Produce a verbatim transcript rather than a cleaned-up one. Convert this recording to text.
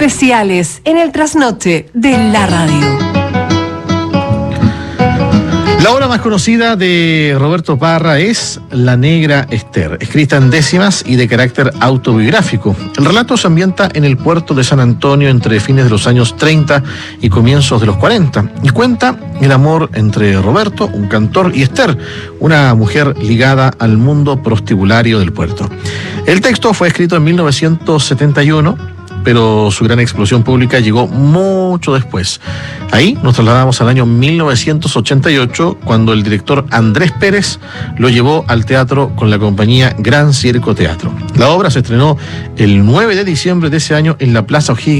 especiales en el trasnoche de la radio. La obra más conocida de Roberto Parra es La Negra Ester, escrita en décimas y de carácter autobiográfico. El relato se ambienta en el puerto de San Antonio entre fines de los años treinta y comienzos de los cuarenta, y cuenta el amor entre Roberto, un cantor, y Ester, una mujer ligada al mundo prostibulario del puerto. El texto fue escrito en mil novecientos setenta y uno, pero su gran explosión pública llegó mucho después. Ahí nos trasladamos al año mil novecientos ochenta y ocho, cuando el director Andrés Pérez lo llevó al teatro con la compañía Gran Circo Teatro. La obra se estrenó el nueve de diciembre de ese año en la Plaza O'Higgins